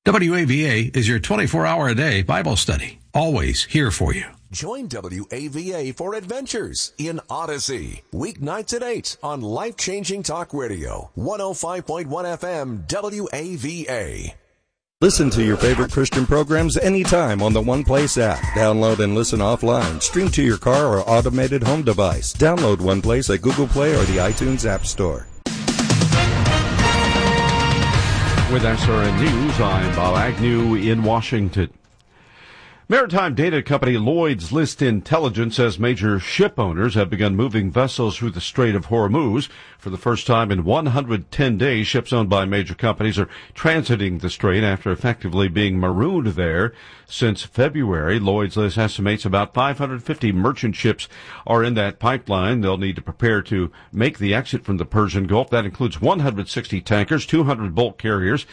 WAVA is your 24-hour-a-day Bible study, always here for you. Join WAVA for Adventures in Odyssey, weeknights at 8 on Life-Changing Talk Radio, 105.1 FM WAVA. Listen to your favorite Christian programs anytime on the One Place app. Download and listen offline. Stream to your car or automated home device. Download One Place at Google Play or the iTunes App Store. With SRN News, I'm Bob Agnew in Washington. Maritime data company Lloyd's List Intelligence says major ship owners have begun moving vessels through the Strait of Hormuz. For the first time in 110 days, ships owned by major companies are transiting the strait after effectively being marooned there since February. Lloyd's List estimates about 550 merchant ships are in that pipeline. They'll need to prepare to make the exit from the Persian Gulf. That includes 160 tankers, 200 bulk carriers,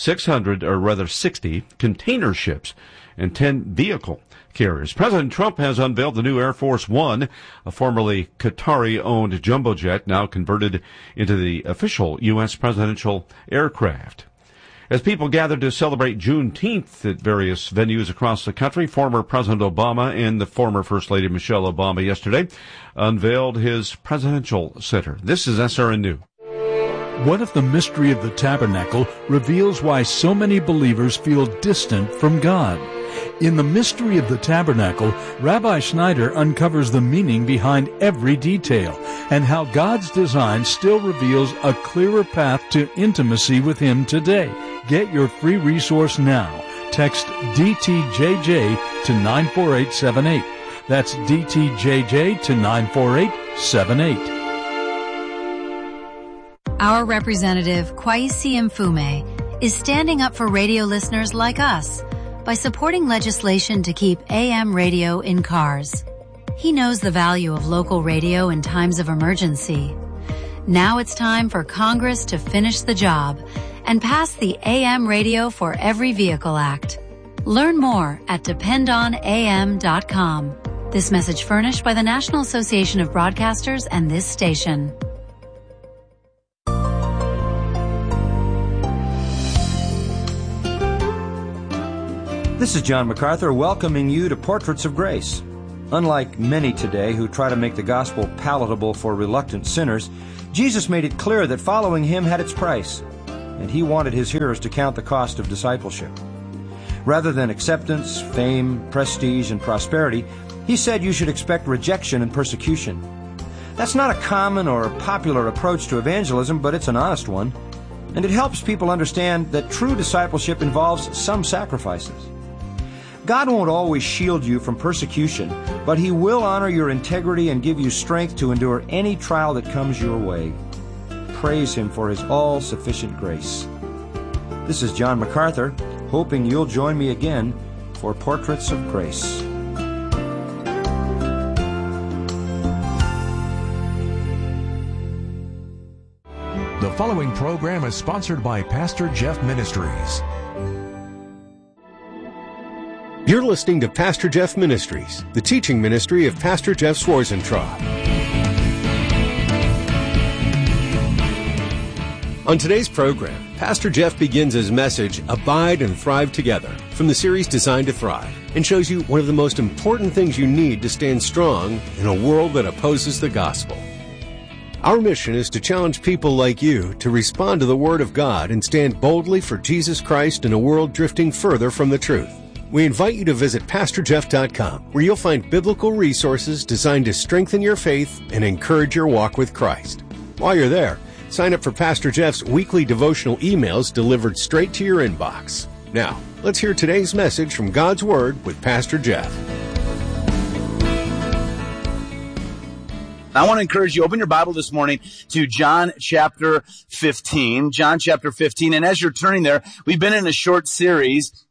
60 container ships, and 10 vehicle carriers. President Trump has unveiled the new Air Force One, a formerly Qatari-owned jumbo jet now converted into the official U.S. presidential aircraft. As people gathered to celebrate Juneteenth at various venues across the country, former President Obama and the former First Lady Michelle Obama yesterday unveiled his presidential center. This is SRN News. What if the mystery of the tabernacle reveals why so many believers feel distant from God? In the mystery of the tabernacle, Rabbi Schneider uncovers the meaning behind every detail and how God's design still reveals a clearer path to intimacy with Him today. Get your free resource now. Text DTJJ to 94878. That's DTJJ to 94878. Our representative, Kwesi Mfume, is standing up for radio listeners like us by supporting legislation to keep AM radio in cars. He knows the value of local radio in times of emergency. Now it's time for Congress to finish the job and pass the AM Radio for Every Vehicle Act. Learn more at dependonam.com. This message furnished by the National Association of Broadcasters and this station. This is John MacArthur welcoming you to Portraits of Grace. Unlike many today who try to make the gospel palatable for reluctant sinners, Jesus made it clear that following Him had its price, and He wanted His hearers to count the cost of discipleship. Rather than acceptance, fame, prestige, and prosperity, He said you should expect rejection and persecution. That's not a common or popular approach to evangelism, but it's an honest one, and it helps people understand that true discipleship involves some sacrifices. God won't always shield you from persecution, but He will honor your integrity and give you strength to endure any trial that comes your way. Praise Him for His all-sufficient grace. This is John MacArthur, hoping you'll join me again for Portraits of Grace. The following program is sponsored by Pastor Jeff Ministries. You're listening to Pastor Jeff Ministries, the teaching ministry of Pastor Jeff Schwarzentraub. On today's program, Pastor Jeff begins his message, Abide and Thrive Together, from the series Designed to Thrive, and shows you one of the most important things you need to stand strong in a world that opposes the gospel. Our mission is to challenge people like you to respond to the Word of God and stand boldly for Jesus Christ in a world drifting further from the truth. We invite you to visit PastorJeff.com, where you'll find biblical resources designed to strengthen your faith and encourage your walk with Christ. While you're there, sign up for Pastor Jeff's weekly devotional emails delivered straight to your inbox. Now, let's hear today's message from God's Word with Pastor Jeff. I want to encourage you, open your Bible this morning to John chapter 15. John chapter 15. And as you're turning there, we've been in a short series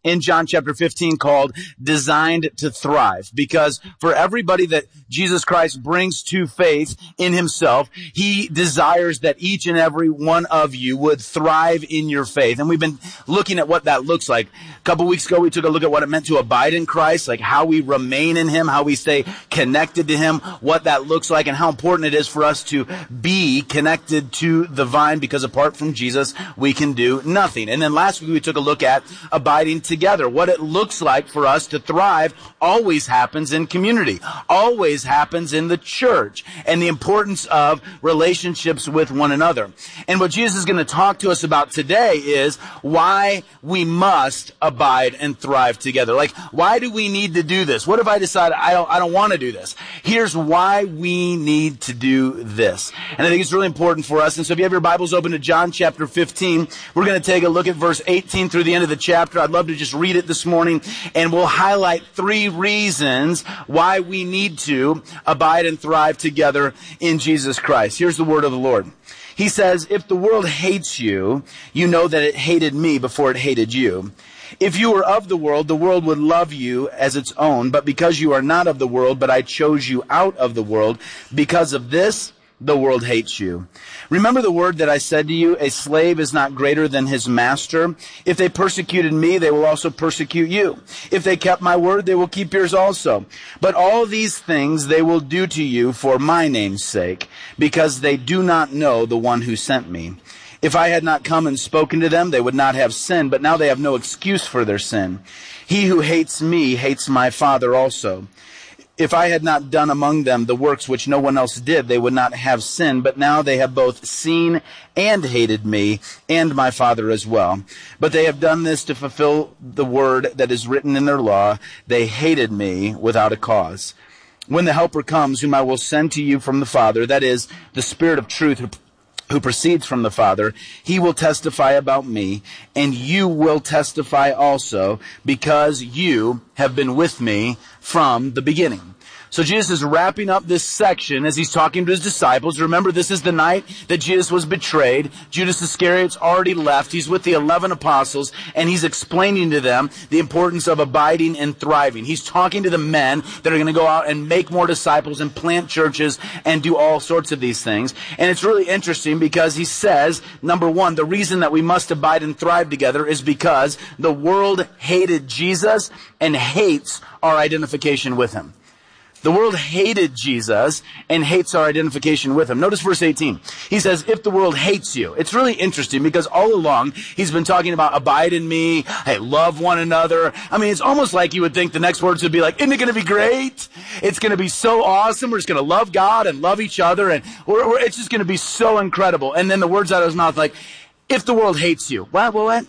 in John chapter 15 called Designed to Thrive. Because for everybody that Jesus Christ brings to faith in himself, he desires that each and every one of you would thrive in your faith. And we've been looking at what that looks like. A couple weeks ago, we took a look at what it meant to abide in Christ, like how we remain in him, how we stay connected to him, what that looks like, and how important it is for us to be connected to the vine, because apart from Jesus, we can do nothing. And then last week, we took a look at abiding together. What it looks like for us to thrive always happens in community, always happens in the church, and the importance of relationships with one another. And what Jesus is going to talk to us about today is why we must abide and thrive together. Like, why do we need to do this? What if I decide I don't want to do this? Here's why we need to do this. And I think it's really important for us. And so if you have your Bibles open to John chapter 15, we're going to take a look at verse 18 through the end of the chapter. I'd love to just read it this morning, and we'll highlight 3 reasons why we need to abide and thrive together in Jesus Christ. Here's the word of the Lord. He says, if the world hates you, you know that it hated me before it hated you. If you were of the world would love you as its own. But because you are not of the world, but I chose you out of the world, because of this, the world hates you. Remember the word that I said to you, a slave is not greater than his master. If they persecuted me, they will also persecute you. If they kept my word, they will keep yours also. But all these things they will do to you for my name's sake, because they do not know the one who sent me. If I had not come and spoken to them, they would not have sinned, but now they have no excuse for their sin. He who hates me hates my Father also. If I had not done among them the works which no one else did, they would not have sinned, but now they have both seen and hated me and my Father as well. But they have done this to fulfill the word that is written in their law. They hated me without a cause. When the Helper comes, whom I will send to you from the Father, that is, the Spirit of truth who proceeds from the Father, he will testify about me, and you will testify also, because you have been with me from the beginning. So Jesus is wrapping up this section as he's talking to his disciples. Remember, this is the night that Jesus was betrayed. Judas Iscariot's already left. He's with the 11 apostles, and he's explaining to them the importance of abiding and thriving. He's talking to the men that are going to go out and make more disciples and plant churches and do all sorts of these things. And it's really interesting because he says, number one, the reason that we must abide and thrive together is because the world hated Jesus and hates our identification with him. The world hated Jesus and hates our identification with him. Notice verse 18. He says, if the world hates you. It's really interesting because all along he's been talking about abide in me, hey, love one another. I mean, it's almost like you would think the next words would be like, isn't it going to be great? It's going to be so awesome. We're just going to love God and love each other, and it's just going to be so incredible. And then the words out of his mouth like, if the world hates you. What?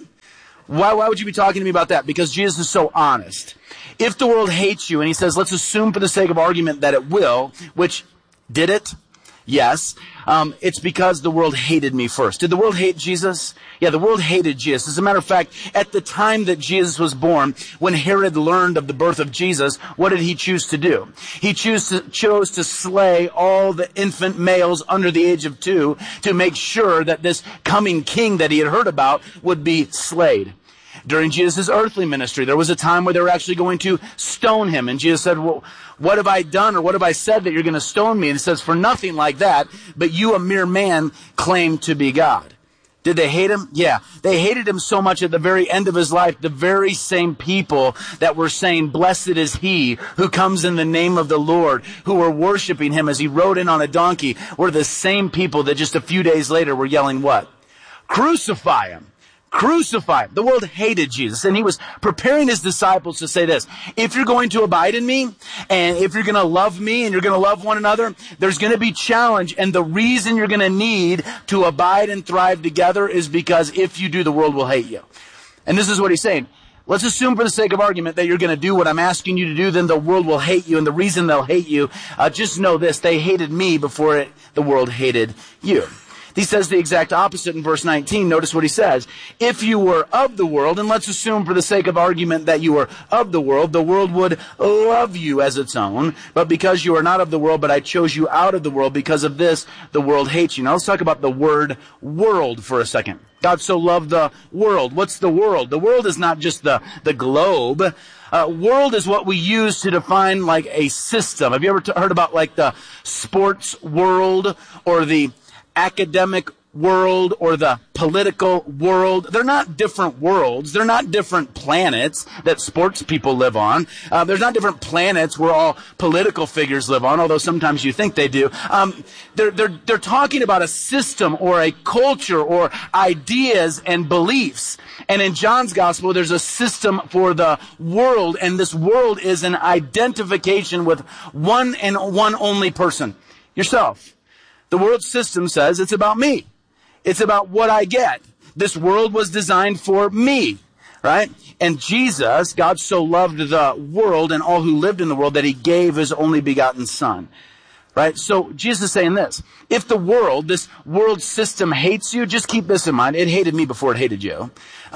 Why would you be talking to me about that? Because Jesus is so honest. If the world hates you, and he says, let's assume for the sake of argument that it will, which did it? Yes. It's because the world hated me first. Did the world hate Jesus? Yeah, the world hated Jesus. As a matter of fact, at the time that Jesus was born, when Herod learned of the birth of Jesus, what did he choose to do? He chose to slay all the infant males under the age of 2 to make sure that this coming king that he had heard about would be slayed. During Jesus' earthly ministry, there was a time where they were actually going to stone him. And Jesus said, well, what have I done or what have I said that you're going to stone me? And he says, for nothing like that, but you, a mere man, claim to be God. Did they hate him? Yeah. They hated him so much at the very end of his life, the very same people that were saying, blessed is he who comes in the name of the Lord, who were worshiping him as he rode in on a donkey, were the same people that just a few days later were yelling what? Crucify him. Crucify him. The world hated Jesus, and he was preparing his disciples to say this. If you're going to abide in me, and if you're going to love me, and you're going to love one another, there's going to be challenge, and the reason you're going to need to abide and thrive together is because if you do, the world will hate you. And this is what he's saying. Let's assume for the sake of argument that you're going to do what I'm asking you to do, then the world will hate you, and the reason they'll hate you, just know this, they hated me before the world hated you. He says the exact opposite in verse 19. Notice what he says. If you were of the world, and let's assume for the sake of argument that you were of the world would love you as its own. But because you are not of the world, but I chose you out of the world, because of this, the world hates you. Now let's talk about the word world for a second. God so loved the world. What's the world? The world is not just the globe. World is what we use to define like a system. Have you ever heard about like the sports world or the academic world or the political world? They're not different worlds. They're not different planets that sports people live on. There's not different planets where all political figures live on, although sometimes you think they do. They're talking about a system or a culture or ideas and beliefs. And in John's gospel, there's a system for the world, and this world is an identification with one and one only person, yourself. The world system says it's about me. It's about what I get. This world was designed for me, right? And Jesus, God so loved the world and all who lived in the world that he gave his only begotten son, right? So Jesus is saying this. If the world, this world system hates you, just keep this in mind. It hated me before it hated you.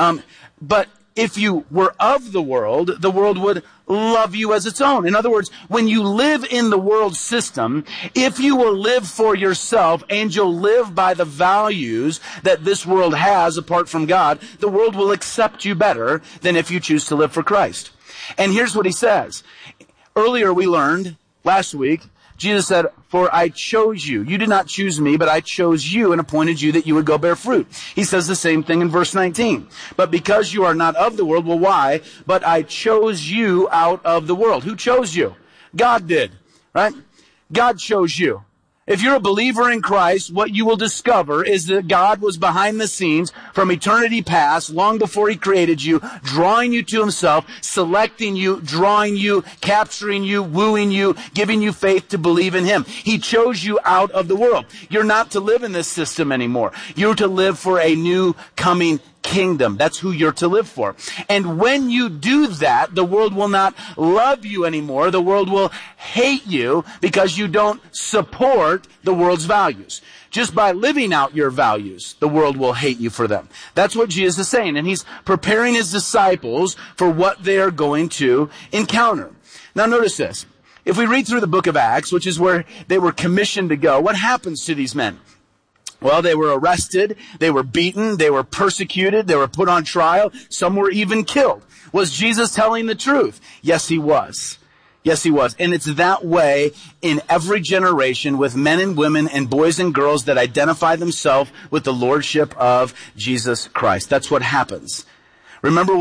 But if you were of the world would love you as its own. In other words, when you live in the world system, if you will live for yourself and you'll live by the values that this world has apart from God, the world will accept you better than if you choose to live for Christ. And here's what he says. Earlier we learned, last week, Jesus said, for I chose you. You did not choose me, but I chose you and appointed you that you would go bear fruit. He says the same thing in verse 19. But because you are not of the world, well, why? But I chose you out of the world. Who chose you? God did, right? God chose you. If you're a believer in Christ, what you will discover is that God was behind the scenes from eternity past, long before he created you, drawing you to himself, selecting you, drawing you, capturing you, wooing you, giving you faith to believe in him. He chose you out of the world. You're not to live in this system anymore. You're to live for a new coming kingdom. That's who you're to live for. And when you do that, the world will not love you anymore. The world will hate you because you don't support the world's values. Just by living out your values, the world will hate you for them. That's what Jesus is saying. And he's preparing his disciples for what they are going to encounter. Now notice this. If we read through the book of Acts, which is where they were commissioned to go, what happens to these men? Well, they were arrested, they were beaten, they were persecuted, they were put on trial, some were even killed. Was Jesus telling the truth? Yes, he was. Yes, he was. And it's that way in every generation with men and women and boys and girls that identify themselves with the lordship of Jesus Christ. That's what happens. Remember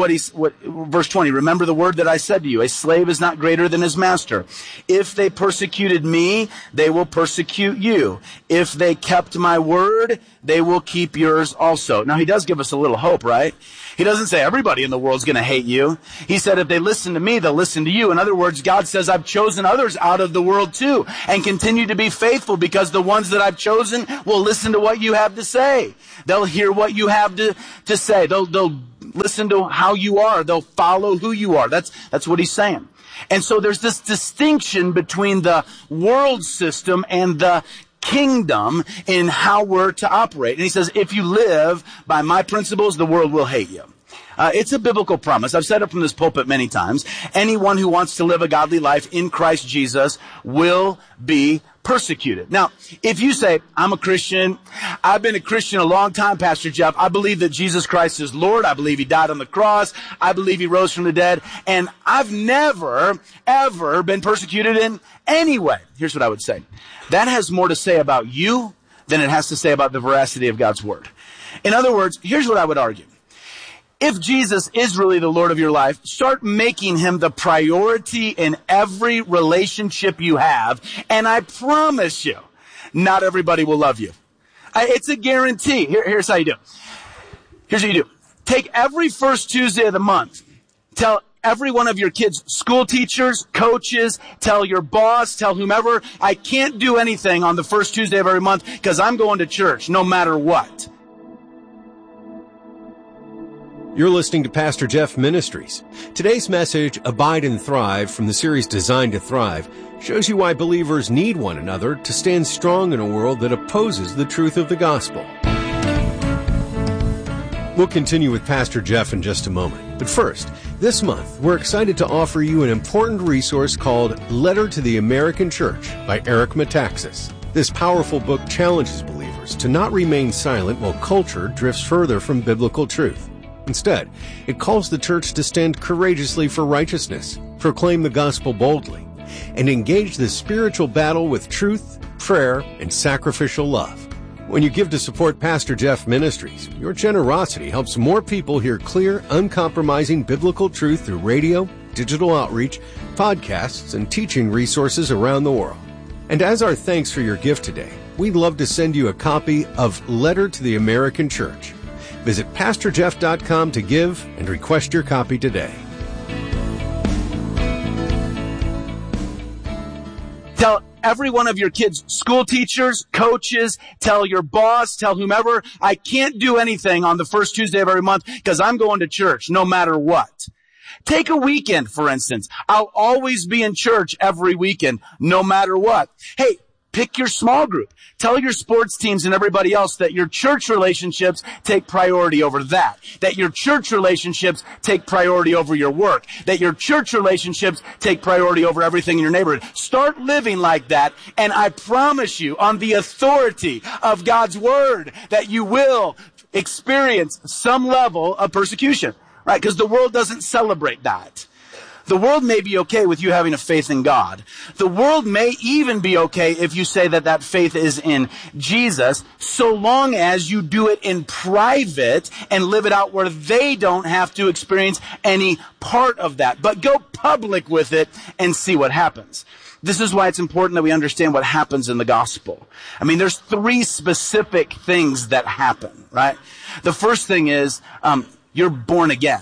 verse 20, remember the word that I said to you, a slave is not greater than his master. If they persecuted me, they will persecute you. If they kept my word, they will keep yours also. Now he does give us a little hope, right? He doesn't say everybody in the world's going to hate you. He said if they listen to me, they'll listen to you. In other words, God says I've chosen others out of the world too and continue to be faithful because the ones that I've chosen will listen to what you have to say. They'll hear what you have to say. They'll listen to how you are. They'll follow who you are. That's what he's saying. And so there's this distinction between the world system and the kingdom in how we're to operate. And he says, if you live by my principles, the world will hate you. It's a biblical promise. I've said it from this pulpit many times. Anyone who wants to live a godly life in Christ Jesus will be persecuted. Now, if you say, I'm a Christian, I've been a Christian a long time, Pastor Jeff, I believe that Jesus Christ is Lord, I believe he died on the cross, I believe he rose from the dead, and I've never, ever been persecuted in any way. Here's what I would say. That has more to say about you than it has to say about the veracity of God's word. In other words, here's what I would argue. If Jesus is really the Lord of your life, start making him the priority in every relationship you have, and I promise you, not everybody will love you. It's a guarantee. Here's how you do. Here's what you do. Take every first Tuesday of the month. Tell every one of your kids, school teachers, coaches, tell your boss, tell whomever, I can't do anything on the first Tuesday of every month because I'm going to church no matter what. You're listening to Pastor Jeff Ministries. Today's message, Abide and Thrive, from the series Designed to Thrive, shows you why believers need one another to stand strong in a world that opposes the truth of the gospel. We'll continue with Pastor Jeff in just a moment. But first, this month, we're excited to offer you an important resource called Letter to the American Church by Eric Metaxas. This powerful book challenges believers to not remain silent while culture drifts further from biblical truth. Instead, it calls the church to stand courageously for righteousness, proclaim the gospel boldly, and engage the spiritual battle with truth, prayer, and sacrificial love. When you give to support Pastor Jeff Ministries, your generosity helps more people hear clear, uncompromising biblical truth through radio, digital outreach, podcasts, and teaching resources around the world. And as our thanks for your gift today, we'd love to send you a copy of Letter to the American Church. Visit PastorJeff.com to give and request your copy today. Tell every one of your kids, school teachers, coaches, tell your boss, tell whomever, I can't do anything on the first Tuesday of every month because I'm going to church no matter what. Take a weekend, for instance. I'll always be in church every weekend, no matter what. Hey, pick your small group. Tell your sports teams and everybody else that your church relationships take priority over that. That your church relationships take priority over your work. That your church relationships take priority over everything in your neighborhood. Start living like that, and I promise you, on the authority of God's Word, that you will experience some level of persecution. Right? Because the world doesn't celebrate that. The world may be okay with you having a faith in God. The world may even be okay if you say that that faith is in Jesus, so long as you do it in private and live it out where they don't have to experience any part of that. But go public with it and see what happens. This is why it's important that we understand what happens in the gospel. I mean, there's three specific things that happen, right? The first thing is, you're born again.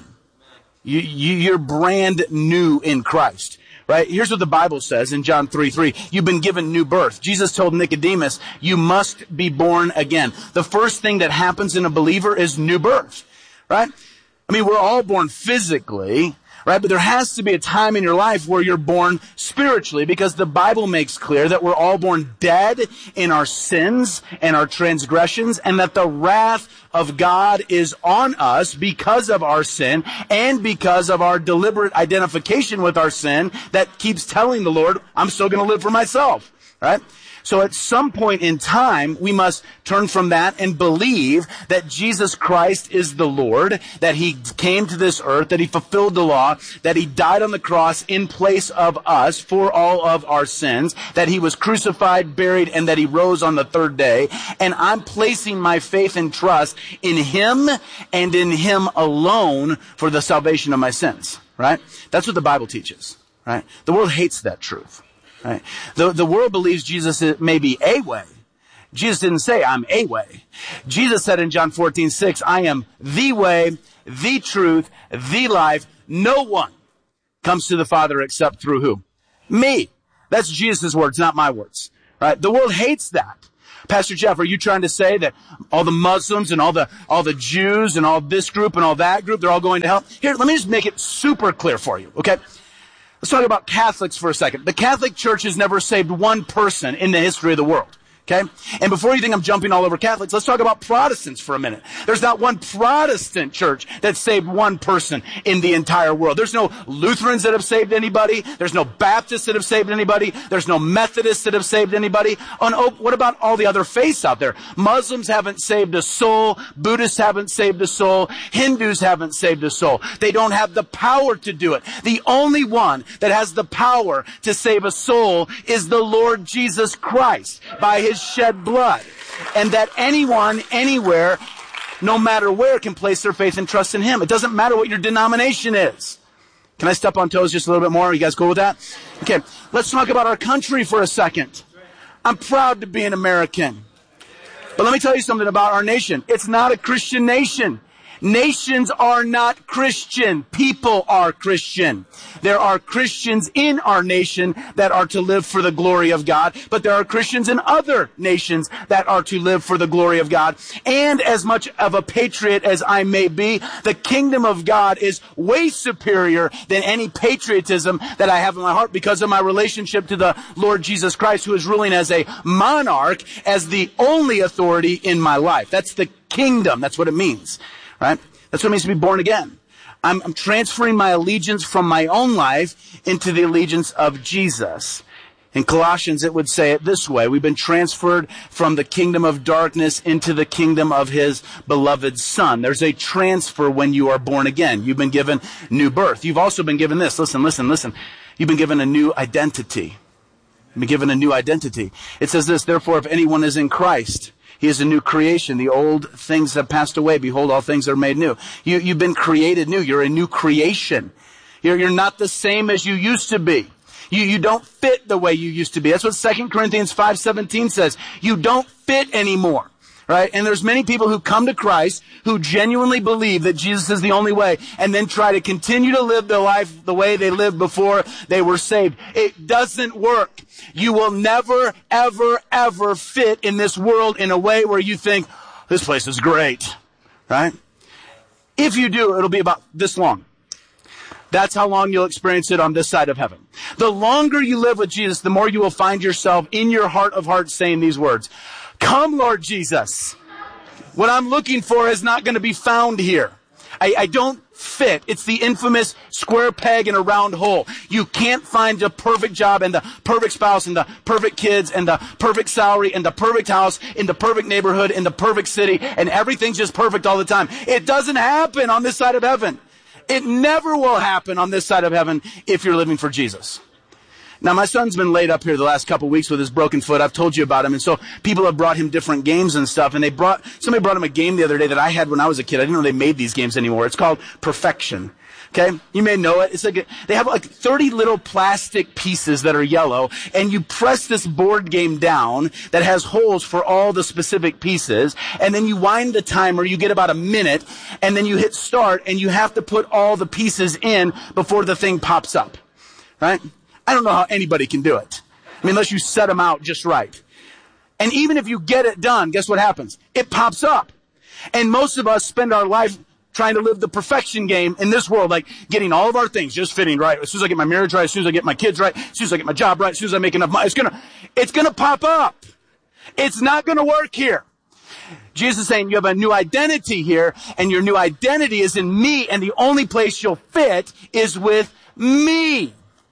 You're brand new in Christ, right? Here's what the Bible says in John 3:3. You've been given new birth. Jesus told Nicodemus, you must be born again. The first thing that happens in a believer is new birth, right? I mean, we're all born physically, right? But there has to be a time in your life where you're born spiritually, because the Bible makes clear that we're all born dead in our sins and our transgressions, and that the wrath of God is on us because of our sin and because of our deliberate identification with our sin that keeps telling the Lord, I'm still going to live for myself, right? So at some point in time, we must turn from that and believe that Jesus Christ is the Lord, that He came to this earth, that He fulfilled the law, that He died on the cross in place of us for all of our sins, that He was crucified, buried, and that He rose on the third day. And I'm placing my faith and trust in Him and in Him alone for the salvation of my sins, right? That's what the Bible teaches, right? The world hates that truth. Right. The world believes Jesus may be a way. Jesus didn't say, I'm a way. Jesus said in John 14:6, I am the way, the truth, the life. No one comes to the Father except through who? Me. That's Jesus' words, not my words. Right? The world hates that. Pastor Jeff, are you trying to say that all the Muslims and all the Jews and all this group and all that group, they're all going to hell? Here, let me just make it super clear for you, okay? Let's talk about Catholics for a second. The Catholic Church has never saved one person in the history of the world. Okay? And before you think I'm jumping all over Catholics, let's talk about Protestants for a minute. There's not one Protestant church that saved one person in the entire world. There's no Lutherans that have saved anybody. There's no Baptists that have saved anybody. There's no Methodists that have saved anybody. What about all the other faiths out there? Muslims haven't saved a soul. Buddhists haven't saved a soul. Hindus haven't saved a soul. They don't have the power to do it. The only one that has the power to save a soul is the Lord Jesus Christ by His shed blood, and that anyone, anywhere, no matter where, can place their faith and trust in Him. It doesn't matter what your denomination is. Can I step on toes just a little bit more? Are you guys cool with that? Okay, let's talk about our country for a second. I'm proud to be an American. But let me tell you something about our nation. It's not a Christian nation. Nations are not Christian. People are Christian. There are Christians in our nation that are to live for the glory of God, but there are Christians in other nations that are to live for the glory of God. And as much of a patriot as I may be, the kingdom of God is way superior than any patriotism that I have in my heart because of my relationship to the Lord Jesus Christ, who is ruling as a monarch, as the only authority in my life. That's the kingdom. That's what it means. Right? That's what it means to be born again. I'm transferring my allegiance from my own life into the allegiance of Jesus. In Colossians, it would say it this way. We've been transferred from the kingdom of darkness into the kingdom of his beloved Son. There's a transfer when you are born again. You've been given new birth. You've also been given this. Listen. You've been given a new identity. You've been given a new identity. It says this, therefore, if anyone is in Christ, he is a new creation. The old things have passed away. Behold, all things are made new. You've been created new. You're a new creation. You're not the same as you used to be. You don't fit the way you used to be. That's what 2 Corinthians 5:17 says. You don't fit anymore. Right? And there's many people who come to Christ who genuinely believe that Jesus is the only way and then try to continue to live their life the way they lived before they were saved. It doesn't work. You will never, ever, ever fit in this world in a way where you think, this place is great. Right? If you do, it'll be about this long. That's how long you'll experience it on this side of heaven. The longer you live with Jesus, the more you will find yourself in your heart of hearts saying these words. Come, Lord Jesus. What I'm looking for is not going to be found here. I don't fit. It's the infamous square peg in a round hole. You can't find the perfect job and the perfect spouse and the perfect kids and the perfect salary and the perfect house in the perfect neighborhood in the perfect city, and everything's just perfect all the time. It doesn't happen on this side of heaven. It never will happen on this side of heaven if you're living for Jesus. Now, my son's been laid up here the last couple of weeks with his broken foot. I've told you about him. And so people have brought him different games and stuff. And somebody brought him a game the other day that I had when I was a kid. I didn't know they made these games anymore. It's called Perfection. Okay? You may know it. It's like they have like 30 little plastic pieces that are yellow. And you press this board game down that has holes for all the specific pieces. And then you wind the timer. You get about a minute. And then you hit start. And you have to put all the pieces in before the thing pops up. Right? I don't know how anybody can do it. I mean, unless you set them out just right. And even if you get it done, guess what happens? It pops up. And most of us spend our life trying to live the perfection game in this world, like getting all of our things just fitting right. As soon as I get my marriage right, as soon as I get my kids right, as soon as I get my job right, as soon as I make enough money, it's gonna pop up. It's not gonna work here. Jesus is saying you have a new identity here, and your new identity is in me, and the only place you'll fit is with me.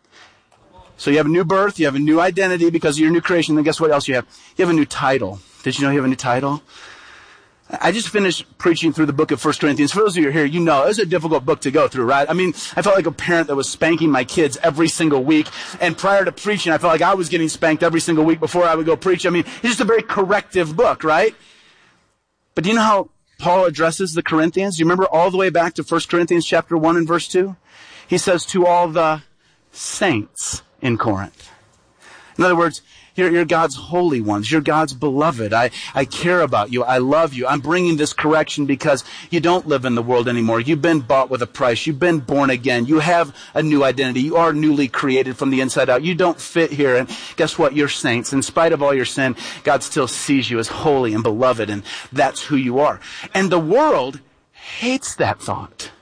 So you have a new birth, you have a new identity because of your new creation, then guess what else you have? You have a new title. Did you know you have a new title? I just finished preaching through the book of 1 Corinthians. For those of you who are here, you know, it's a difficult book to go through, right? I mean, I felt like a parent that was spanking my kids every single week. And prior to preaching, I felt like I was getting spanked every single week before I would go preach. I mean, it's just a very corrective book, right? But do you know how Paul addresses the Corinthians? Do you remember all the way back to 1 Corinthians chapter 1 and verse 2? He says, to all the saints in Corinth. In other words, you're God's holy ones. You're God's beloved. I care about you. I love you. I'm bringing this correction because you don't live in the world anymore. You've been bought with a price. You've been born again. You have a new identity. You are newly created from the inside out. You don't fit here. And guess what? You're saints. In spite of all your sin, God still sees you as holy and beloved, and that's who you are. And the world hates that thought.